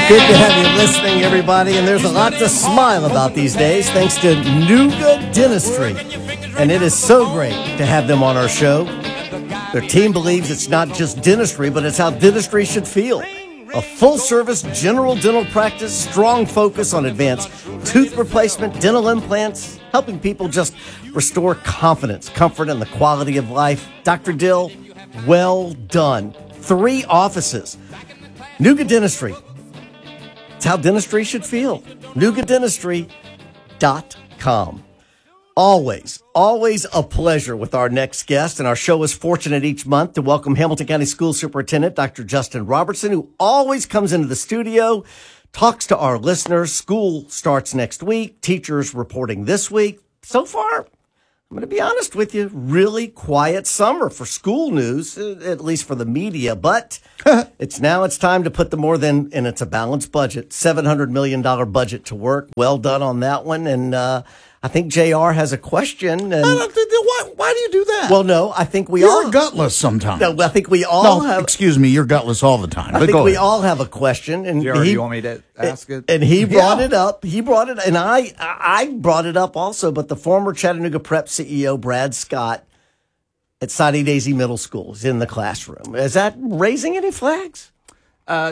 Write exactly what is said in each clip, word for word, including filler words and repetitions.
Good to have you listening, everybody. And there's a lot to smile about these days thanks to Nuga Dentistry. And it is so great to have them on our show. Their team believes it's not just dentistry, but it's how dentistry should feel. A full-service general dental practice, strong focus on advanced tooth replacement, dental implants, helping people just restore confidence, comfort, and the quality of life. Doctor Dill, well done. Three offices. Nuga Dentistry. It's how dentistry should feel. Nuga Dentistry dot com. Always, always a pleasure with our next guest, and our show is fortunate each month to welcome Hamilton County School Superintendent Doctor Justin Robertson, who always comes into the studio, talks to our listeners. School starts next week, teachers reporting this week. So far, I'm going to be honest with you, really quiet summer for school news, at least for the media, but it's now it's time to put the more than, and it's a balanced budget, seven hundred million dollars budget to work. Well done on that one, and uh, I think J R has a question. And why, why do you do that? Well, no, I think we you're all... You're gutless sometimes. No, I think we all no, have... excuse me, you're gutless all the time. I but think go we ahead. all have a question. And J R, he, you want me to ask it? And he brought Yeah. it up. He brought it, and I, I brought it up also, but the former Chattanooga Prep C E O, Brad Scott, at Soddy Daisy Middle School is in the classroom. Is that raising any flags? Uh,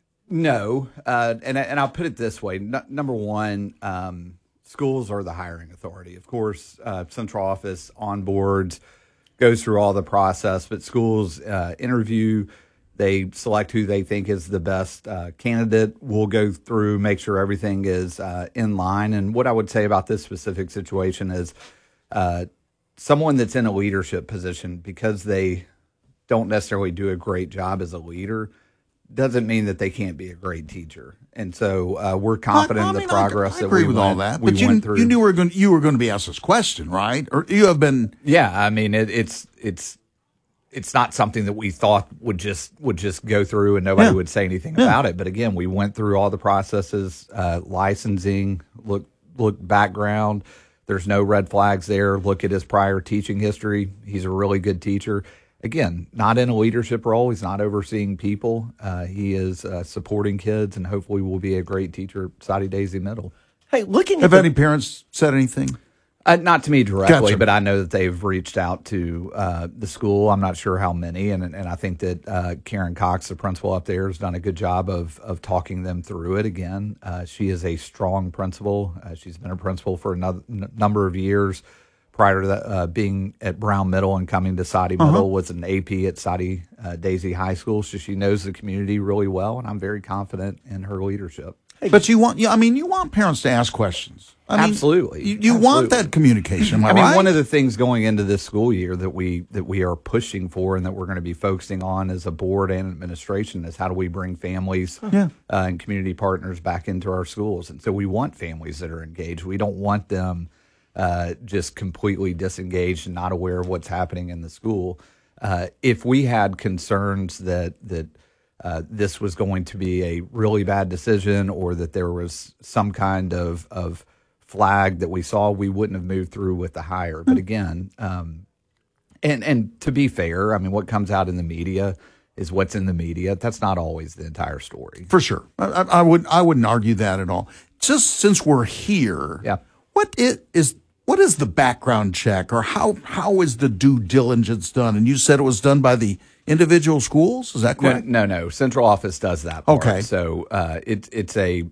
no, uh, and and I'll put it this way: N- number one, um, schools are the hiring authority. Of course, uh, central office onboards, goes through all the process, but schools uh, interview. They select who they think is the best uh, candidate. We'll go through, make sure everything is uh, in line. And what I would say about this specific situation is, uh, someone that's in a leadership position, because they don't necessarily do a great job as a leader, doesn't mean that they can't be a great teacher. And so uh, we're confident I, I in the mean, progress I, I that agree we with went, all that. we But you, went through. you knew we were going, you were going to be asked this question, right? Or you have been. Yeah, I mean it, it's it's it's not something that we thought would just would just go through and nobody Yeah. would say anything Yeah. about it. But again, we went through all the processes, uh, licensing, look look background. There's no red flags there. Look at his prior teaching history. He's a really good teacher. Again, not in a leadership role. He's not overseeing people. Uh, he is uh, supporting kids, and hopefully will be a great teacher at Soddy Daisy Middle. Hey, looking at Have the, any parents said anything? Uh, not to me directly, Gotcha. but I know that they've reached out to uh, the school. I'm not sure how many, and and I think that uh, Karen Cox, the principal up there, has done a good job of of talking them through it. Again, uh, she is a strong principal. Uh, she's been a principal for a n- number of years. Prior to that, uh, being at Brown Middle and coming to Soddy Uh-huh. Middle, was an A P at Soddy uh, Daisy High School, so she knows the community really well, and I'm very confident in her leadership. But you want, yeah, I mean, you want parents to ask questions. I mean, Absolutely. You, you want Absolutely. that communication. Am I, I mean, right? one of the things going into this school year that we that we are pushing for and that we're going to be focusing on as a board and administration is how do we bring families Yeah. uh, and community partners back into our schools. And so we want families that are engaged. We don't want them uh, just completely disengaged and not aware of what's happening in the school. Uh, if we had concerns that that uh, this was going to be a really bad decision or that there was some kind of of flag that we saw, we wouldn't have moved through with the hire. But again, um, and and to be fair, I mean, what comes out in the media is what's in the media. That's not always the entire story. For sure. I, I, I would I wouldn't argue that at all. Just since we're here, Yeah. what it is what is the background check or how how is the due diligence done? And you said it was done by the individual schools? Is that No, correct? no, no. Central office does that part. Okay. So uh, it, it's a,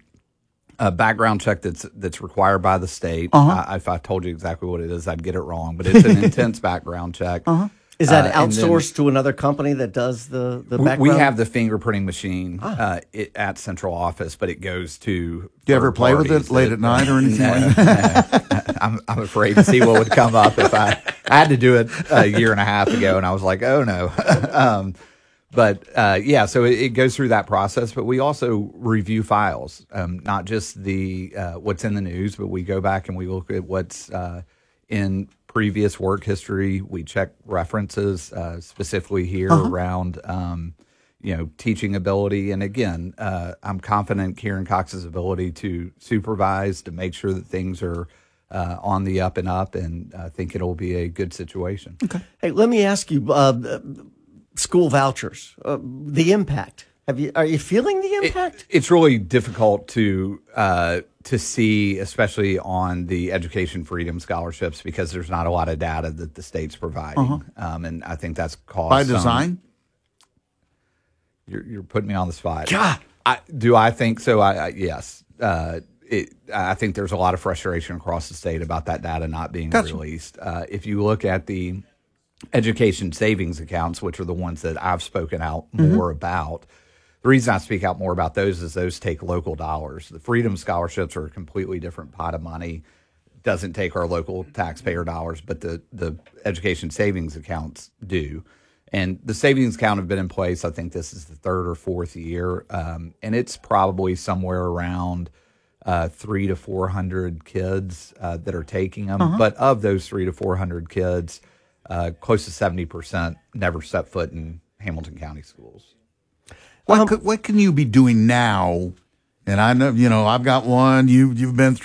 a background check that's that's required by the state. Uh-huh. I, if I told you exactly what it is, I'd get it wrong. But it's an intense background check. Uh-huh. is that Uh, and then- outsourced to another company that does the, the We, background? we have the fingerprinting machine uh, it, at central office, but it goes to. Do you ever third play with parties it late that- at night or anything No, like that? no. I'm, I'm afraid to see what would come up if I, I had to do it a year and a half ago, and I was like, oh no. um, but uh, yeah, so it, it goes through that process. But we also review files, um, not just the uh, what's in the news, but we go back and we look at what's uh, in previous work history. We check references uh, specifically here Uh-huh. around. Um, you know, teaching ability. And again, uh, I'm confident in Karen Cox's ability to supervise, to make sure that things are uh, on the up and up, and I think it'll be a good situation. Hey, let me ask you, uh, school vouchers, uh, the impact. Have you? Are you feeling the impact? It, it's really difficult to uh, to see, especially on the Education Freedom Scholarships, because there's not a lot of data that the state's providing, uh-huh. um, and I think that's caused by some, design. You're, you're putting me on the spot. God. I, do I think so? I, I yes. Uh, it, I think there's a lot of frustration across the state about that data not being gotcha. released. Uh, if you look at the education savings accounts, which are the ones that I've spoken out mm-hmm. more about, the reason I speak out more about those is those take local dollars. The Freedom Scholarships are a completely different pot of money. Doesn't take our local taxpayer dollars, but the, the education savings accounts do. And the savings account have been in place, I think this is the third or fourth year, um, and it's probably somewhere around uh, three to four hundred kids uh, that are taking them. Uh-huh. But of those three to four hundred kids, uh, close to seventy percent never step foot in Hamilton County schools. What, um, could, what can you be doing now? And I know, you know, I've got one. You you've been through.